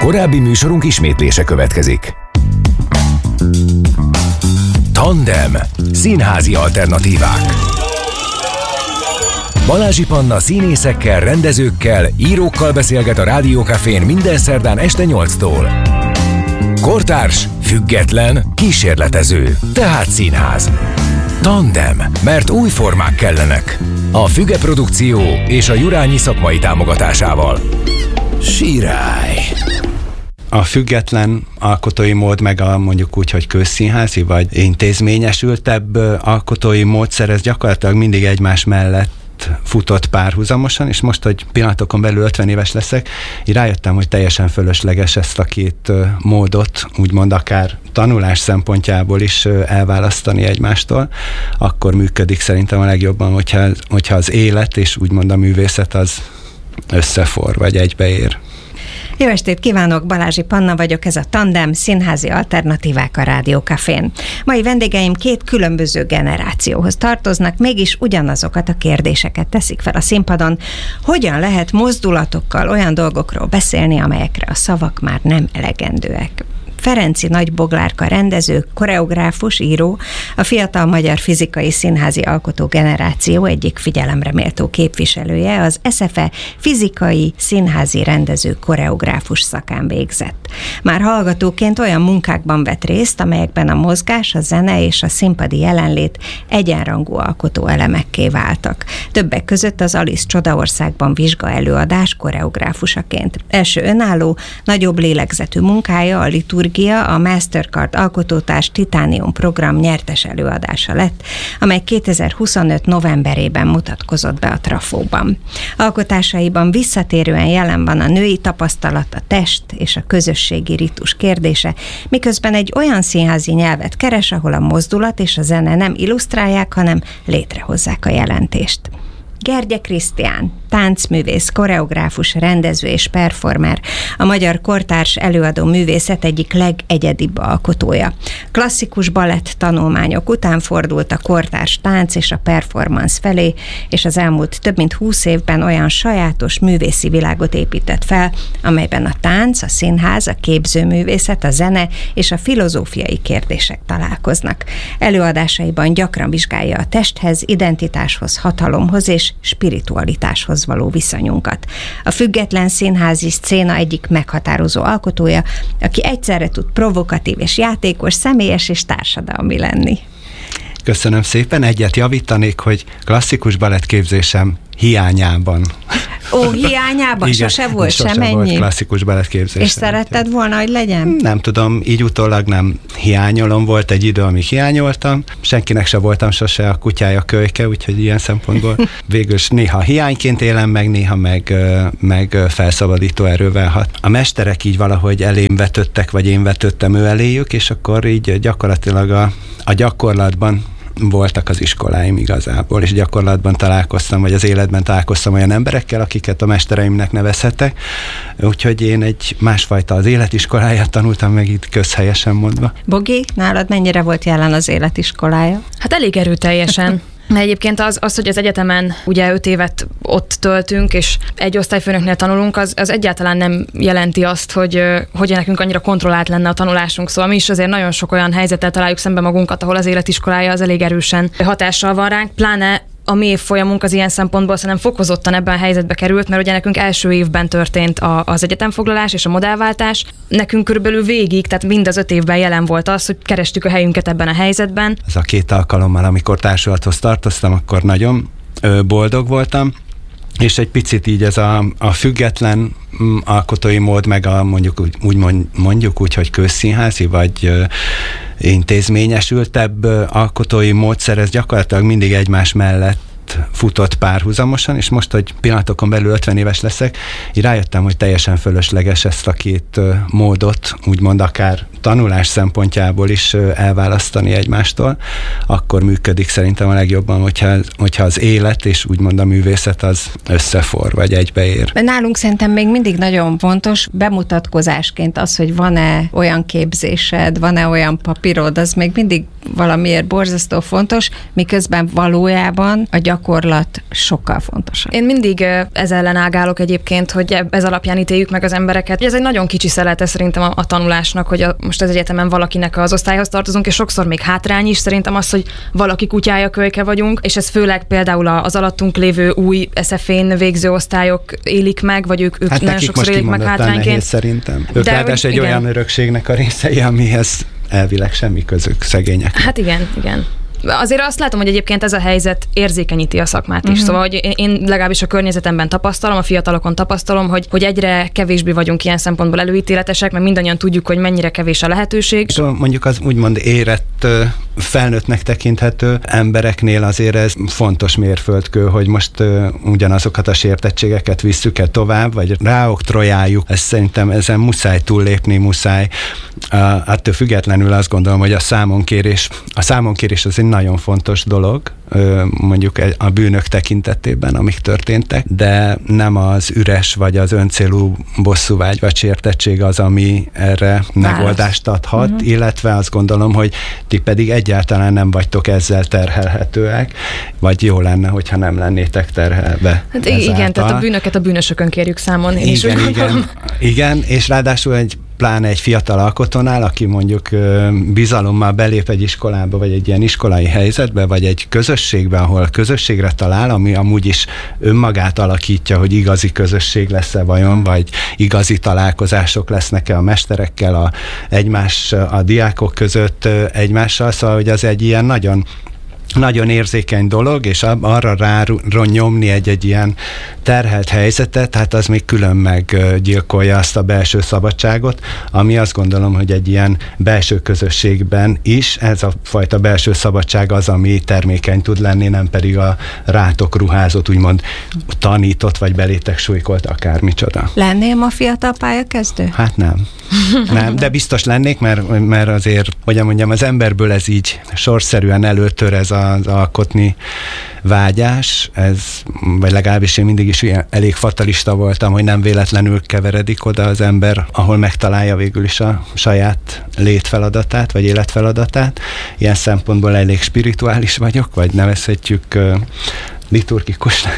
Korábbi műsorunk ismétlése következik. Tandem. Színházi alternatívák. Balázsi Panna színészekkel, rendezőkkel, írókkal beszélget a Rádiókafén minden szerdán este 8-tól. Kortárs, független, kísérletező, tehát színház. Tandem, mert új formák kellenek. A Füge Produkció és a Jurányi szakmai támogatásával. Sirály! A független alkotói mód, meg a mondjuk úgy, hogy közszínházi vagy intézményesültebb alkotói módszer, ez gyakorlatilag mindig egymás mellett futott párhuzamosan, és most, hogy pillanatokon belül 50 éves leszek, így rájöttem, hogy teljesen fölösleges ezt a két módot, úgymond akár tanulás szempontjából is elválasztani egymástól, akkor működik szerintem a legjobban, hogyha az élet és úgymond a művészet az összefor, vagy egybeér. Jó estét kívánok, Balázsi Panna vagyok, ez a Tandem, színházi alternatívák a Rádiókafén. Mai vendégeim két különböző generációhoz tartoznak, mégis ugyanazokat a kérdéseket teszik fel a színpadon. Hogyan lehet mozdulatokkal olyan dolgokról beszélni, amelyekre a szavak már nem elegendőek? Ferenczy Nagy Boglárka rendező, koreográfus, író, a fiatal magyar fizikai színházi alkotó generáció egyik figyelemre méltó képviselője, az SFE fizikai színházi rendező koreográfus szakán végzett. Már hallgatóként olyan munkákban vett részt, amelyekben a mozgás, a zene és a színpadi jelenlét egyenrangú alkotó elemekké váltak. Többek között az Alice Csodaországban vizsgaelőadás koreográfusaként. Első önálló, nagyobb lélegzetű munkája, a liturgia, a Mastercard alkotótárs Titánium program nyertes előadása lett, amely 2025 novemberében mutatkozott be a Trafóban. Alkotásaiban visszatérően jelen van a női tapasztalat, a test és a közösségi ritus kérdése, miközben egy olyan színházi nyelvet keres, ahol a mozdulat és a zene nem illusztrálják, hanem létrehozzák a jelentést. Gergye Krisztián, táncművész, koreográfus, rendező és performer, a magyar kortárs előadó művészet egyik legegyedibb alkotója. Klasszikus balett tanulmányok után fordult a kortárs tánc és a performance felé, és az elmúlt több mint 20 évben olyan sajátos művészi világot épített fel, amelyben a tánc, a színház, a képzőművészet, a zene és a filozófiai kérdések találkoznak. Előadásaiban gyakran vizsgálja a testhez, identitáshoz, hatalomhoz és spiritualitáshoz való viszonyunkat. A független színházi szcéna egyik meghatározó alkotója, aki egyszerre tud provokatív és játékos, személyes és társadalmi lenni. Köszönöm szépen, egyet javítanék, hogy klasszikus balettképzésem hiányában. Hiányában? Igen, sose volt sose volt klasszikus balettképzésem. És szeretted volna, hogy legyen? Nem tudom, így utólag nem hiányolom. Volt egy idő, amíg hiányoltam. Senkinek se voltam sose a kutyája kölyke, úgyhogy ilyen szempontból végül néha hiányként élem meg, néha meg felszabadító erővel hat. A mesterek így valahogy elém vetődtek, vagy én vetődtem ő eléjük, és akkor így gyakorlatilag a gyakorlatban voltak az iskoláim igazából, és gyakorlatban találkoztam, vagy az életben találkoztam olyan emberekkel, akiket a mestereimnek nevezhetek, úgyhogy én egy másfajta az életiskoláját tanultam meg itt közhelyesen mondva. Bogi, nálad mennyire volt jelen az életiskolája? Hát elég erőteljesen. Mert egyébként az, hogy az egyetemen ugye 5 évet ott töltünk, és egy osztályfőnöknél tanulunk, az egyáltalán nem jelenti azt, hogy nekünk annyira kontrollált lenne a tanulásunk. Szóval mi is azért nagyon sok olyan helyzettel találjuk szembe magunkat, ahol az életiskolája az elég erősen hatással van ránk, pláne a mi évfolyamunk az ilyen szempontból szerintem fokozottan ebben a helyzetbe került, mert ugye nekünk első évben történt az egyetemfoglalás és a modellváltás. Nekünk körülbelül végig, tehát mind az 5 évben jelen volt az, hogy kerestük a helyünket ebben a helyzetben. Ez a 2 alkalommal, amikor társulathoz tartoztam, akkor nagyon boldog voltam, és egy picit így ez a független alkotói mód, meg a mondjuk úgy, hogy közszínházi, vagy intézményesültebb alkotói módszer, ez gyakorlatilag mindig egymás mellett futott párhuzamosan, és most, hogy pillanatokon belül 50 éves leszek, így rájöttem, hogy teljesen fölösleges ezt a két módot, úgymond akár tanulás szempontjából is elválasztani egymástól, akkor működik szerintem a legjobban, hogyha az élet és úgymond a művészet az összefor, vagy egybeér. Nálunk szerintem még mindig nagyon fontos bemutatkozásként az, hogy van-e olyan képzésed, van-e olyan papírod, az még mindig valamiért borzasztó fontos, miközben valójában a gyakorlat sokkal fontosabb. Én mindig ez ellen ágálok egyébként, hogy ez alapján ítéljük meg az embereket. Ez egy nagyon kicsi szelete szerintem a tanulásnak, hogy most az egyetemen valakinek az osztályhoz tartozunk, és sokszor még hátrány is szerintem az, hogy valaki kutyája, kölyke vagyunk, és ez főleg például az alattunk lévő új SZF-én végző osztályok élik meg, vagy ők hát nagyon sokszor élik meg hátrányként. Nehéz, szerintem. Ők ráadásul egy olyan örökségnek a részei, amihez elvileg semmi közük szegények. Hát igen. Azért azt látom, hogy egyébként ez a helyzet érzékenyíti a szakmát is. Szóval, hogy én legalábbis a környezetemben tapasztalom, a fiatalokon tapasztalom, hogy egyre kevésbé vagyunk ilyen szempontból előítéletesek, mert mindannyian tudjuk, hogy mennyire kevés a lehetőség. És mondjuk az úgymond érett, felnőttnek tekinthető embereknél azért ez fontos mérföldkő, hogy most ugyanazokat a sértettségeket visszük el tovább, vagy ráoktrojáljuk. Ez szerintem ezen muszáj túllépni, muszáj. Attól függetlenül azt gondolom, hogy a számonkérés az egy nagyon fontos dolog, mondjuk a bűnök tekintetében, amik történtek, de nem az üres vagy az öncélú bosszúvágy vagy sértettség az, ami erre megoldást adhat, illetve azt gondolom, hogy ti pedig egyáltalán nem vagytok ezzel terhelhetőek, vagy jó lenne, hogyha nem lennétek terhelve. Hát igen, tehát a bűnöket a bűnösökön kérjük számon. Igen, és ráadásul pláne egy fiatal alkotónál, aki mondjuk bizalommal belép egy iskolába, vagy egy ilyen iskolai helyzetbe, vagy egy közösségbe, ahol közösségre talál, ami amúgy is önmagát alakítja, hogy igazi közösség lesz-e vajon, vagy igazi találkozások lesznek-e a mesterekkel, a diákok között egymással, szóval, hogy az egy ilyen nagyon érzékeny dolog, és arra nyomni egy ilyen terhelt helyzetet, hát az még külön meggyilkolja azt a belső szabadságot, ami azt gondolom, hogy egy ilyen belső közösségben is ez a fajta belső szabadság az, ami termékeny tud lenni, nem pedig a rátok ruházott, úgymond tanított, vagy belétek súlykolt akármicsoda. Lennél ma fiatal pályakezdő? Hát nem, de biztos lennék, mert azért, hogyan mondjam, az emberből ez így sorszerűen előtör ez az alkotni vágyás, vagy legalábbis én mindig is elég fatalista voltam, hogy nem véletlenül keveredik oda az ember, ahol megtalálja végül is a saját létfeladatát, vagy életfeladatát. Ilyen szempontból elég spirituális vagyok, vagy nevezhetjük liturgikusnak.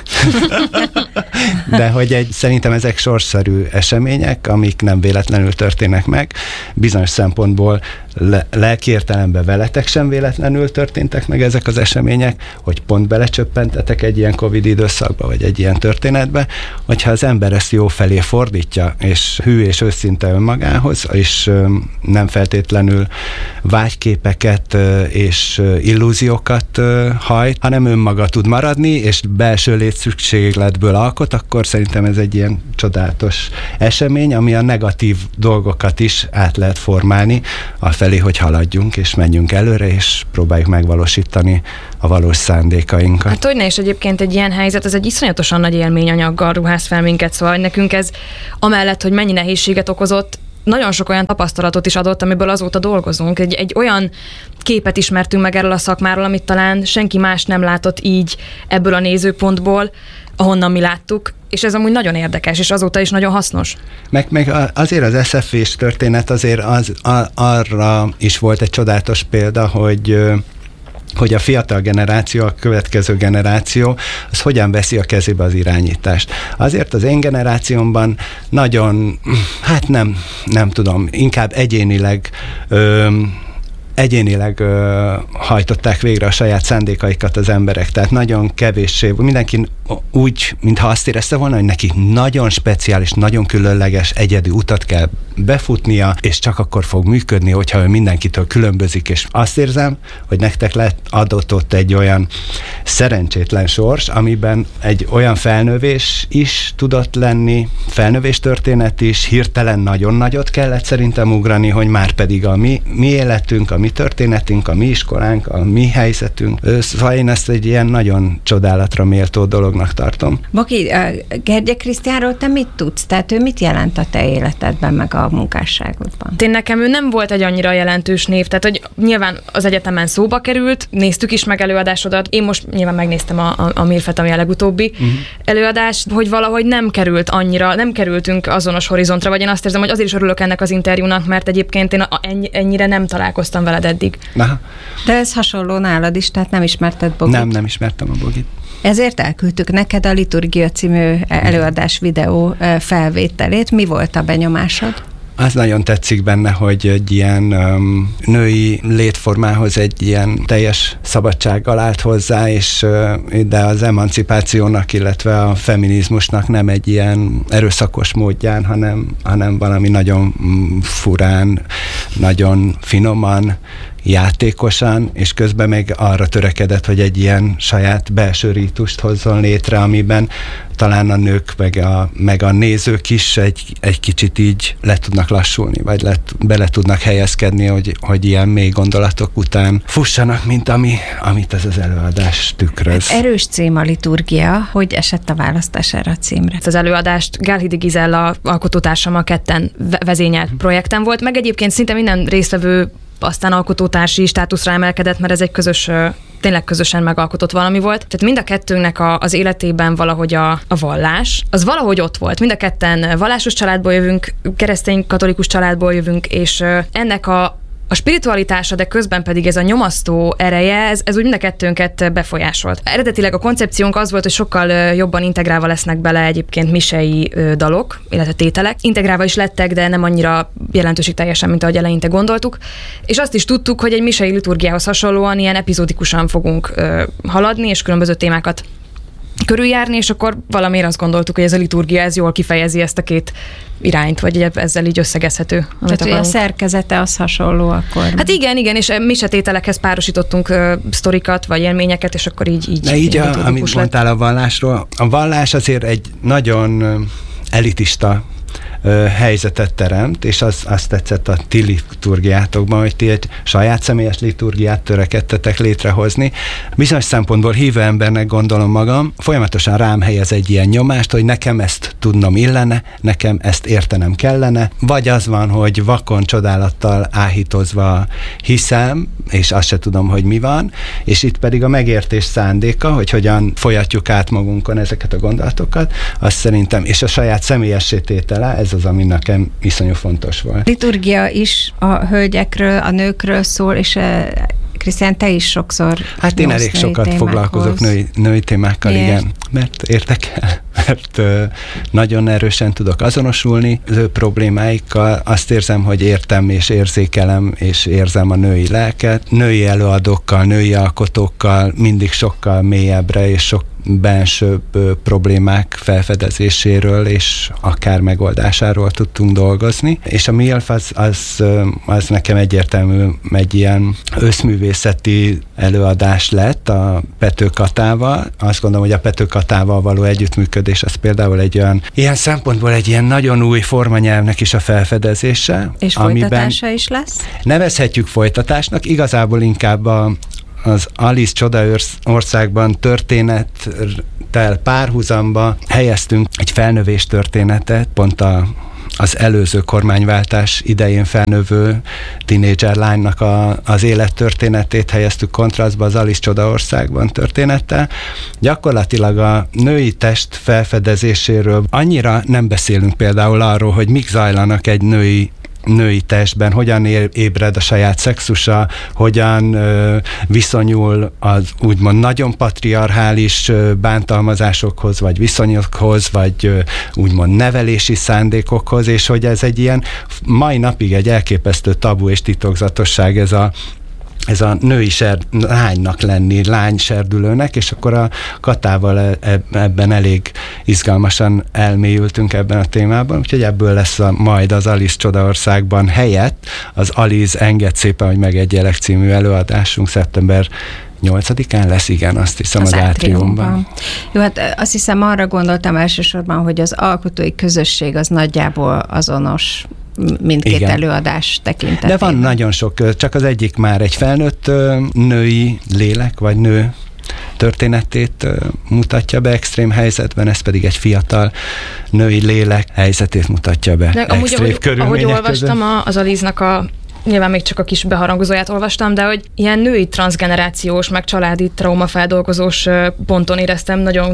De hogy szerintem ezek sorszerű események, amik nem véletlenül történnek meg, bizonyos szempontból lelki értelemben veletek sem véletlenül történtek meg ezek az események, hogy pont belecsöppentetek egy ilyen Covid időszakba, vagy egy ilyen történetbe, hogyha az ember ezt jó felé fordítja, és hű és őszinte önmagához, és nem feltétlenül vágyképeket és illúziókat hajt, hanem önmaga tud maradni, és belső létszükségletből alkot, akkor szerintem ez egy ilyen csodálatos esemény, ami a negatív dolgokat is át lehet formálni, afelé, hogy haladjunk, és menjünk előre, és próbáljuk megvalósítani a valós szándékainkat. Hát hogyne, és egyébként egy ilyen helyzet, ez egy iszonyatosan nagy élményanyaggal ruház fel minket, szóval nekünk ez amellett, hogy mennyi nehézséget okozott, nagyon sok olyan tapasztalatot is adott, amiből azóta dolgozunk. Egy olyan képet ismertünk meg erről a szakmáról, amit talán senki más nem látott így ebből a nézőpontból, ahonnan mi láttuk, és ez amúgy nagyon érdekes, és azóta is nagyon hasznos. Meg azért az SZF-s történet azért arra is volt egy csodálatos példa, hogy a fiatal generáció, a következő generáció, az hogyan veszi a kezébe az irányítást. Azért az én generációmban nagyon, hát nem tudom, inkább egyénileg hajtották végre a saját szándékaikat az emberek, tehát nagyon kevéssé, mindenki úgy, mintha azt érezte volna, hogy neki nagyon speciális, nagyon különleges, egyedi utat kell befutnia, és csak akkor fog működni, hogyha ő mindenkitől különbözik, és azt érzem, hogy nektek adott ott egy olyan szerencsétlen sors, amiben egy olyan felnövés is tudott lenni, felnövés történet is, hirtelen nagyon nagyot kellett szerintem ugrani, hogy már pedig a mi életünk, a mi történetünk, a mi iskolánk, a mi helyzetünk. Szóval én ezt egy ilyen nagyon csodálatra méltó dolognak tartom. Boki, Gergye Krisztiánról te mit tudsz? Tehát ő mit jelent a te életedben, meg a munkásságodban? Nekem ő nem volt egy annyira jelentős név, tehát hogy nyilván az egyetemen szóba került, néztük is meg előadásodat, én most nyilván megnéztem a Mérfet, ami a legutóbbi előadás, hogy valahogy nem kerültünk azonos horizontra, vagy én azt érzem, hogy azért is örülök ennek az interjúnak, mert egyébként én ennyire nem találkoztam veled eddig. Aha. De ez hasonló nálad is, tehát nem ismerted Bogit? Nem ismertem a Bogit. Ezért elküldtük neked a Liturgia című előadás videó felvételét. Mi volt a benyomásod? Az nagyon tetszik benne, hogy egy ilyen női létformához egy ilyen teljes szabadsággal állt hozzá, és de az emancipációnak, illetve a feminizmusnak nem egy ilyen erőszakos módján, hanem valami nagyon furán, nagyon finoman, játékosan, és közben meg arra törekedett, hogy egy ilyen saját belső rítust hozzon létre, amiben talán a nők meg a nézők is egy kicsit így le tudnak lassulni, vagy bele tudnak helyezkedni, hogy ilyen mély gondolatok után fussanak, mint amit ez az előadás tükröz. Erős cím a liturgia. Hogy esett a választás erre a címre? Az előadást Gálhidi Gizella alkotótársammal ketten vezényelt projektem volt, meg egyébként szinte minden résztvevő aztán alkotótársi státuszra emelkedett, mert ez egy tényleg közösen megalkotott valami volt. Tehát mind a kettőnknek az életében valahogy a vallás, az valahogy ott volt. Mind a ketten vallásos családból jövünk, keresztény-katolikus családból jövünk, és ennek a spiritualitása, de közben pedig ez a nyomasztó ereje, ez úgy mind a kettőnket befolyásolt. Eredetileg a koncepciónk az volt, hogy sokkal jobban integrálva lesznek bele egyébként misei dalok, illetve tételek. Integrálva is lettek, de nem annyira jelentőségteljesen, mint ahogy eleinte gondoltuk. És azt is tudtuk, hogy egy misei liturgiához hasonlóan ilyen epizódikusan fogunk haladni, és különböző témákat körüljárni, és akkor valamiért azt gondoltuk, hogy ez a liturgia, ez jól kifejezi ezt a két irányt, vagy ezzel így összegezhető. Tehát a szerkezete az hasonló akkor. Hát igen, és misetételekhez párosítottunk sztorikat, vagy élményeket, és akkor így de így amit mondtál a vallásról, a vallás azért egy nagyon elitista helyzetet teremt, és azt tetszett a ti liturgiátokban, hogy ti egy saját személyes liturgiát törekedtetek létrehozni. Bizonyos szempontból hívő embernek gondolom magam, folyamatosan rám helyez egy ilyen nyomást, hogy nekem ezt tudnom illene, nekem ezt értenem kellene, vagy az van, hogy vakon csodálattal áhítozva hiszem, és azt se tudom, hogy mi van, és itt pedig a megértés szándéka, hogy hogyan folyatjuk át magunkon ezeket a gondolatokat, azt szerintem, és a saját személyessé tétele, ez az, ami nekem iszonyú fontos volt. Liturgia is a hölgyekről, a nőkről szól, és Krisztián, te is sokszor hát én elég sokat foglalkozok női témákkal, igen, mert érdekel, mert nagyon erősen tudok azonosulni az ő problémáikkal, azt érzem, hogy értem és érzékelem és érzem a női lelket. Női előadókkal, női alkotókkal mindig sokkal mélyebbre és sok bensőbb problémák felfedezéséről és akár megoldásáról tudtunk dolgozni. És a MILF az nekem egyértelmű egy ilyen összművészeti előadás lett a Pető Katával. Azt gondolom, hogy a Pető Katával való együttműködés az például egy olyan, ilyen szempontból egy ilyen nagyon új formanyelvnek is a felfedezése. És folytatása is lesz? Nevezhetjük folytatásnak, igazából inkább az Alice Csodaországban történettel párhuzamba helyeztünk egy felnövés történetet, pont az előző kormányváltás idején felnövő tínédzser lánynak az élettörténetét helyeztük kontrasztba az Alice Csodaországban történettel. Gyakorlatilag a női test felfedezéséről annyira nem beszélünk például arról, hogy mik zajlanak egy női testben, hogyan ébred a saját szexusa, hogyan viszonyul az úgymond nagyon patriarchális bántalmazásokhoz, vagy viszonyokhoz, vagy úgymond nevelési szándékokhoz, és hogy ez egy ilyen mai napig egy elképesztő tabu és titokzatosság ez a női lánynak lenni, lányserdülőnek, és akkor a Katával ebben elég izgalmasan elmélyültünk ebben a témában, úgyhogy ebből lesz majd az Alice Csodaországban helyett az Alice Engedd szépen, hogy megegyelek című előadásunk szeptember 8-án lesz, igen, azt hiszem az átriumban. Jó, hát azt hiszem arra gondoltam elsősorban, hogy az alkotói közösség az nagyjából azonos mindkét igen. előadás tekintetében. De van nagyon sok, csak az egyik már egy felnőtt női lélek, vagy nő történetét mutatja be extrém helyzetben, ez pedig egy fiatal női lélek helyzetét mutatja be. De amúgy, ahogy olvastam az Alice-nak nyilván még csak a kis beharangozóját olvastam, de hogy ilyen női transzgenerációs, meg családi traumafeldolgozós ponton éreztem nagyon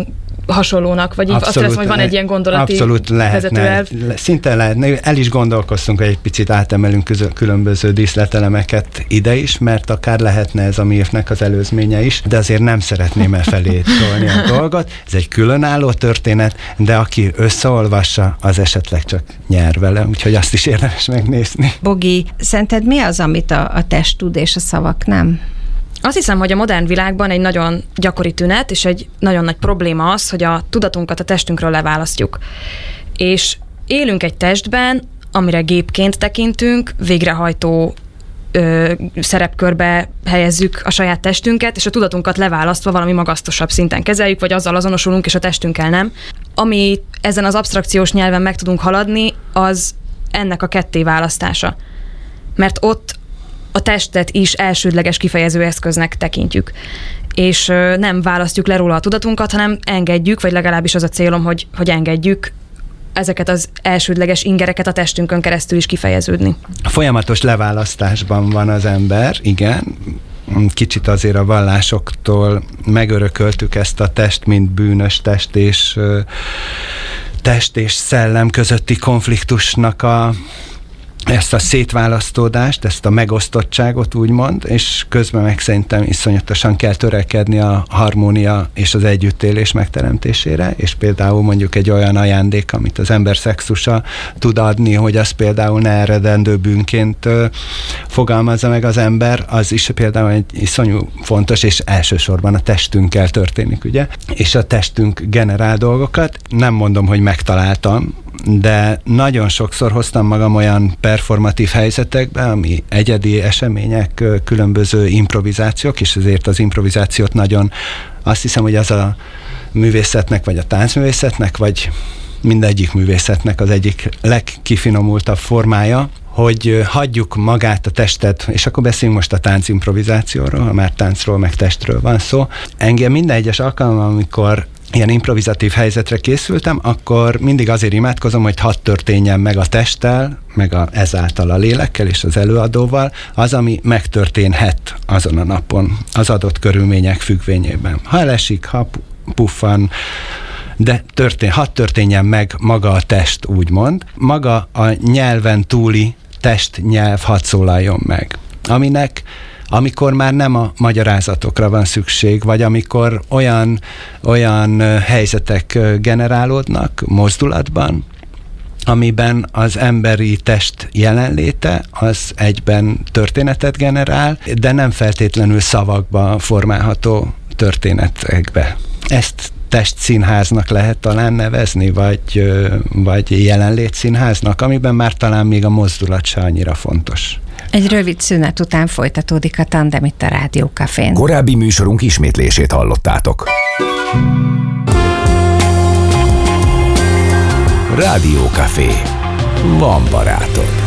hasonlónak, vagy abszolút, azt hiszem, hogy van egy ilyen gondolati vezetőelv. Szinte lehetne. El is gondolkoztunk, hogy egy picit átemelünk különböző díszletelemeket ide is, mert akár lehetne ez a MILF-nek az előzménye is, de azért nem szeretném elfelé tolni a dolgot. Ez egy különálló történet, de aki összeolvassa, az esetleg csak nyer vele, úgyhogy azt is érdemes megnézni. Bogi, szerinted mi az, amit a test tud, és a szavak nem? Azt hiszem, hogy a modern világban egy nagyon gyakori tünet, és egy nagyon nagy probléma az, hogy a tudatunkat a testünkről leválasztjuk. És élünk egy testben, amire gépként tekintünk, végrehajtó szerepkörbe helyezzük a saját testünket, és a tudatunkat leválasztva valami magasztosabb szinten kezeljük, vagy azzal azonosulunk, és a testünkkel nem. Ami ezen az absztrakciós nyelven meg tudunk haladni, az ennek a kettéválasztása. Mert ott a testet is elsődleges kifejező eszköznek tekintjük. És nem választjuk le róla a tudatunkat, hanem engedjük, vagy legalábbis az a célom, hogy engedjük ezeket az elsődleges ingereket a testünkön keresztül is kifejeződni. Folyamatos leválasztásban van az ember, igen. Kicsit azért a vallásoktól megörököltük ezt a test, mint bűnös test és szellem közötti konfliktusnak ezt a szétválasztódást, ezt a megosztottságot úgymond, és közben meg szerintem iszonyatosan kell törekedni a harmónia és az együttélés megteremtésére, és például mondjuk egy olyan ajándék, amit az ember szexusa tud adni, hogy az például ne eredendő bűnként fogalmazza meg az ember, az is például egy iszonyú fontos, és elsősorban a testünkkel történik, ugye? És a testünk generál dolgokat. Nem mondom, hogy megtaláltam, de nagyon sokszor hoztam magam olyan performatív helyzetekbe, ami egyedi események, különböző improvizációk, és ezért az improvizációt nagyon, azt hiszem, hogy az a művészetnek, vagy a táncművészetnek, vagy mindegyik művészetnek az egyik legkifinomultabb formája, hogy hagyjuk magát a testet, és akkor beszéljünk most a táncimprovizációról, ha már táncról, meg testről van szó. Engem minden egyes alkalommal, amikor ilyen improvizatív helyzetre készültem, akkor mindig azért imádkozom, hogy hadd történjen meg a testtel, meg ezáltal a lélekkel és az előadóval, az, ami megtörténhet azon a napon, az adott körülmények függvényében. Ha elesik, ha puffan, de hadd történjen meg maga a test, úgymond. Maga a nyelven túli testnyelv hadd szólaljon meg, amikor már nem a magyarázatokra van szükség, vagy amikor olyan helyzetek generálódnak mozdulatban, amiben az emberi test jelenléte az egyben történetet generál, de nem feltétlenül szavakba formálható történetekbe. Ezt testszínháznak lehet talán nevezni, vagy jelenlétszínháznak, amiben már talán még a mozdulat se annyira fontos. Egy rövid szünet után folytatódik a Tandem itt a Rádió Cafén. Korábbi műsorunk ismétlését hallottátok. Rádió Café. Van barátod.